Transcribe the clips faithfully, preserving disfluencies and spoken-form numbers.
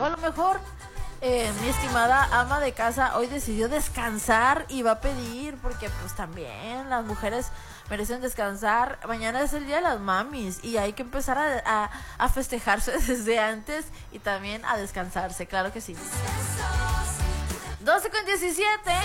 O a lo mejor eh, mi estimada ama de casa hoy decidió descansar y va a pedir, porque pues también las mujeres merecen descansar. Mañana es el día de las mamis y hay que empezar a, a, a festejarse desde antes y también a descansarse, claro que sí. doce con diecisiete.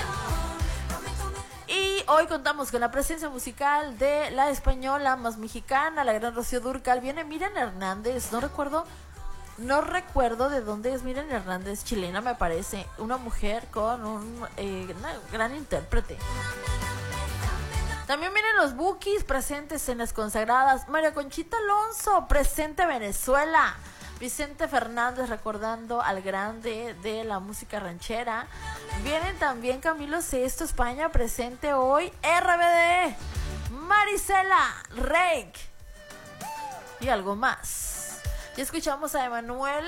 Y hoy contamos con la presencia musical de la española más mexicana, la gran Rocío Dúrcal. Viene Miriam Hernández, no recuerdo, no recuerdo de dónde es Miriam Hernández, chilena me parece, una mujer con un eh, una gran intérprete. También vienen los Bukis presentes en las consagradas. María Conchita Alonso, presente Venezuela. Vicente Fernández recordando al grande de la música ranchera. Vienen también Camilo Sesto, España, presente hoy. R B D, Marisela, Reik y algo más. Ya escuchamos a Emanuel.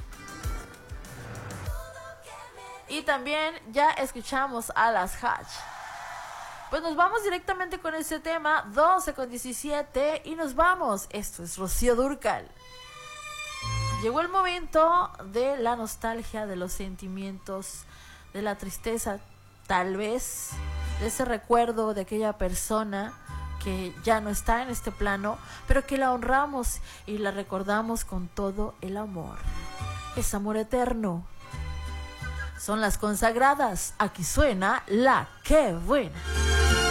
Y también ya escuchamos a las Hatch. Pues nos vamos directamente con este tema, doce con diecisiete, y nos vamos. Esto es Rocío Dúrcal. Llegó el momento de la nostalgia, de los sentimientos, de la tristeza, tal vez, de ese recuerdo de aquella persona que ya no está en este plano, pero que la honramos y la recordamos con todo el amor. Es amor eterno. Son las consagradas. Aquí suena La Qué Buena.